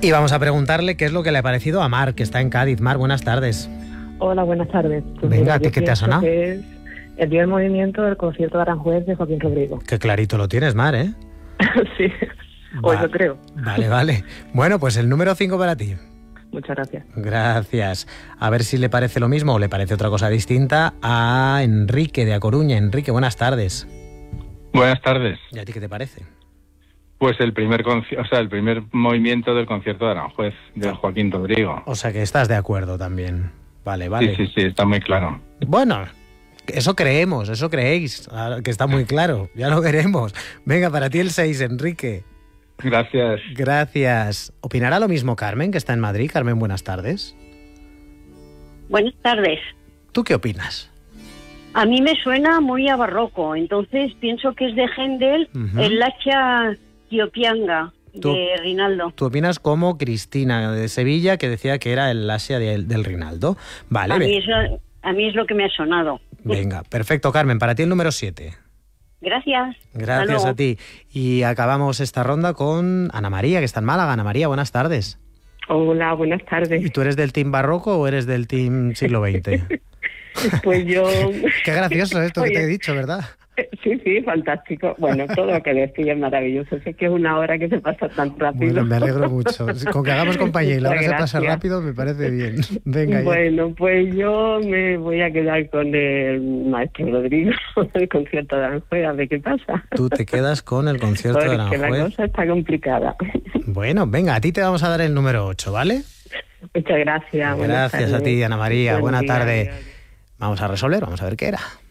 Y vamos a preguntarle qué es lo que le ha parecido a Mar, que está en Cádiz. Mar, buenas tardes. Hola, buenas tardes. Pues venga, mira, ¿a ti qué te ha sonado? Que es el día del movimiento del concierto de Aranjuez de Joaquín Rodrigo. Qué clarito lo tienes, Mar, ¿eh? Sí, o eso creo. Vale. Bueno, pues el número 5 para ti. Muchas gracias. Gracias. A ver si le parece lo mismo o le parece otra cosa distinta a Enrique de A Coruña. Enrique, buenas tardes. Buenas tardes. ¿Y a ti qué te parece? Pues el primer movimiento del concierto de Aranjuez, de Joaquín Rodrigo. O sea que estás de acuerdo también. Vale. Sí, está muy claro. Bueno, eso creemos, eso creéis, que está muy claro. Ya lo veremos. Venga, para ti el 6, Enrique. Gracias. Gracias. ¿Opinará lo mismo Carmen, que está en Madrid? Carmen, buenas tardes. Buenas tardes. ¿Tú qué opinas? A mí me suena muy a barroco, entonces pienso que es de Händel, el Lacha Chiopianga de Rinaldo. ¿Tú opinas como Cristina de Sevilla, que decía que era el Lacha del Rinaldo? Vale. A mí es lo que me ha sonado. Venga, perfecto, Carmen. Para ti el número 7. Gracias. Gracias a ti. Y acabamos esta ronda con Ana María, que está en Málaga. Ana María, buenas tardes. Hola, buenas tardes. ¿Y tú eres del team barroco o eres del team siglo XX? Pues yo... Qué gracioso esto que te he dicho, ¿verdad? Sí, fantástico. Bueno, todo lo que decís es maravilloso. Sé que es una hora que se pasa tan rápido. Bueno, me alegro mucho. Con que hagamos compañía y la hora se pasa rápido, me parece bien. Venga. Bueno, pues yo me voy a quedar con el maestro Rodrigo, el concierto de Aranjuez, a ver qué pasa. Tú te quedas con el concierto de Aranjuez. Porque la cosa está complicada. Bueno, venga, a ti te vamos a dar el número 8, ¿vale? Muchas gracias. Gracias a ti, Ana María. Buena tarde. Adiós. Vamos a resolver, vamos a ver qué era.